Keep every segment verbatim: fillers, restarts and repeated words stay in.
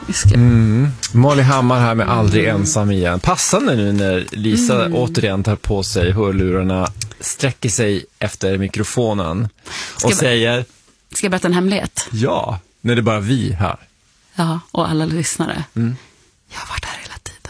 Mm. Molly Hammar här med Aldrig mm. ensam igen. Passande nu när Lisa mm. återigen tar på sig hörlurarna, sträcker sig efter mikrofonen och ska säger... Ska jag berätta en hemlighet? Ja, när det är bara vi här. Ja, och alla lyssnare. Mm. Jag har varit här hela tiden.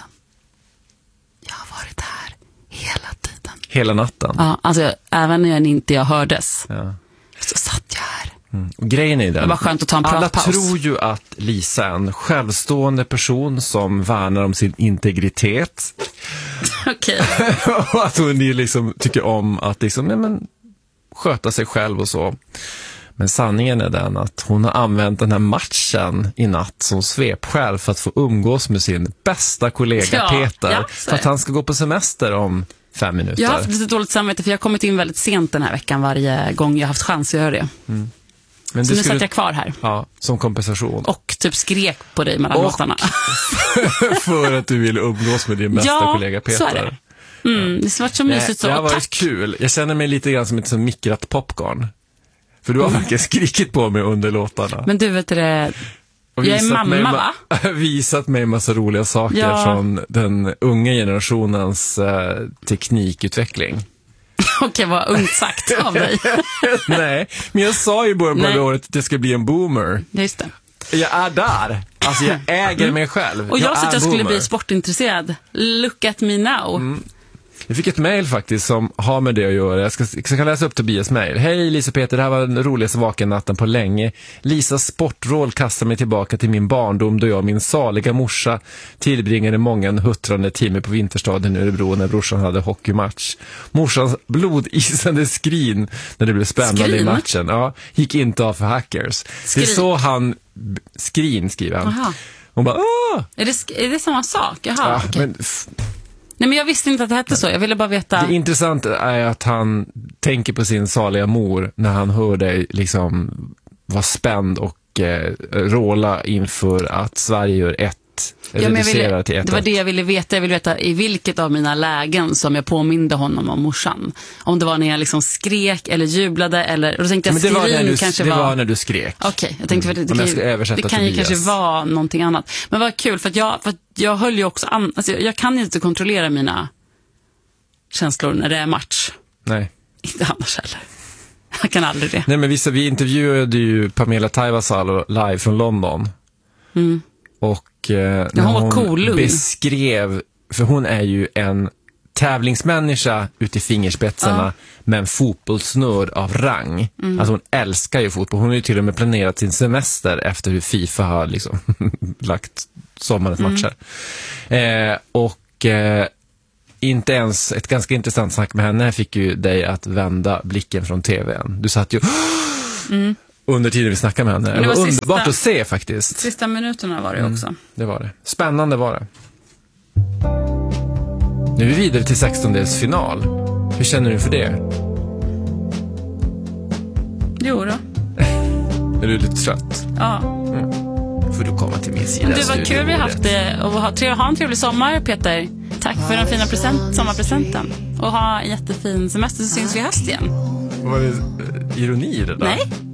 Jag har varit här hela tiden. Hela natten? Ja, alltså även när inte jag hördes. Ja. Så satt jag här. Mm. Och grejen är den. Det var skönt att ta en alla pratpaus. tror ju att Lisa är en självstående person som värnar om sin integritet. Okej. Och att hon liksom tycker om att liksom, nej men, sköta sig själv och så. Men sanningen är den att hon har använt den här matchen i natt som svepskäl för att få umgås med sin bästa kollega ja, Peter. Ja, för att han ska gå på semester om fem minuter. Jag har haft lite dåligt samvete för jag har kommit in väldigt sent den här veckan varje gång jag har haft chans att göra det. Mm. Men så nu skulle... satt jag kvar här. Ja, som kompensation. Och typ skrek på dig mellan låtarna. För att du ville umgås med din bästa ja, kollega Peter. Så är det. Mm, det har varit så mysigt så. Det har varit tack. kul. Jag känner mig lite grann som ett som mikrat popcorn. För du har mm. verkligen skrikit på mig under låtarna. Men du vet det, jag är mamma va? Visat mig en massa roliga saker ja. Från den unga generationens eh, teknikutveckling. Okej, vad ungt sagt av dig. Nej, men jag sa ju början på det året att det ska bli en boomer. Just det. Jag är där. Alltså jag äger mig själv. Och jag, jag sa att jag boomer. skulle bli sportintresserad. Look at me now. Mm. Jag fick ett mejl faktiskt som har med det att göra. Jag ska, jag ska läsa upp Tobias mejl. Hej Lisa Peter, det här var den roligaste vakennatten på länge. Lisas sportråd kastar mig tillbaka till min barndom då jag och min saliga morsa tillbringade många en huttrande timme på Vinterstaden i Örebro när brorsan hade hockeymatch. Morsans blodisande skrin när det blev spännande skrin? I matchen. Ja, gick inte av för hackers. Skrin. Det är så han... Skrin skriver han. Aha. Hon bara, åh! Är det, är det samma sak? Jaha, ja, okay. men... F- Nej, men jag visste inte att det hette så. Jag ville bara veta. Det intressanta är att han tänker på sin saliga mor när han hör dig liksom vara spänd och eh, råla inför att Sverige gör ett, ja, reducerar till ett. Det var det jag ville veta. Jag ville veta i vilket av mina lägen som jag påminde honom om morsan. Om det var när jag liksom skrek eller jublade eller, och då tänkte jag men det var när du, kanske det var... var när du skrek. Okej, okay, jag tänkte mm. för det, det, kan, ju, det kan ju kanske vara någonting annat. Men vad kul, för att jag, för att jag höll ju också an, alltså jag, jag kan ju inte kontrollera mina känslor när det är match. Nej. Inte annars heller. Jag kan aldrig det. Nej, men vissa, vi intervjuade ju Pamela Taivasalo live från London. Mm. Och eh, när hon, var hon cool, beskrev, för hon är ju en tävlingsmänniska ute i fingerspetsarna ja. Med en fotbollsnörd av rang. Mm. Alltså hon älskar ju fotboll. Hon har ju till och med planerat sin semester efter hur FIFA har liksom lagt sommarens mm. matcher. Eh, och eh, inte ens ett ganska intressant snack med henne fick ju dig att vända blicken från tvn. Du satt ju mm. under tiden vi snackade med henne. Det var, det var underbart sista, att se faktiskt. Sista minuterna var det mm. också. Det var det. Spännande var det. Nu är vi vidare till sextondelsfinal. Hur känner du för det? Jo då. Är du lite trött? Ja. Mm. Får du komma till min sida. Det var kul vi haft det. Och ha, tre, ha en trevlig sommar, Peter. Tack för den fina present, sommarpresenten. Och ha en jättefin semester, så syns vi i höst igen. Var det ironi det där? Nej.